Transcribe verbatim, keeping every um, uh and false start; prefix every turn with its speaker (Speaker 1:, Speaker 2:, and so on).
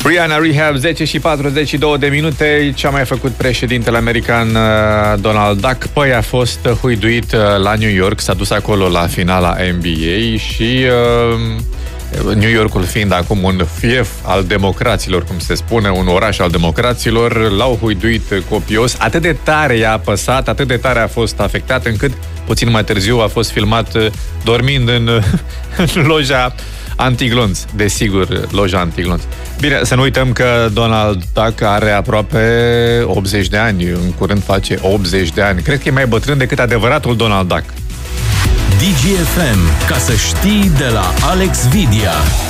Speaker 1: Rihanna Rehab, zece și patruzeci și două de minute. Ce a mai făcut președintele american Donald Duck? Păi a fost huiduit la New York, s-a dus acolo la finala N B A și uh, New Yorkul fiind acum un fief al democraților, cum se spune, un oraș al democraților, l-au huiduit copios. Atât de tare i-a apăsat, atât de tare a fost afectat, încât puțin mai târziu a fost filmat dormind în, în loja antiglonț, desigur, loja antiglonț. Bine, să nu uităm că Donald Duck are aproape optzeci de ani, în curând face optzeci de ani. Cred că e mai bătrân decât adevăratul Donald Duck.
Speaker 2: D G F M, ca să știi, de la Alex Vidia.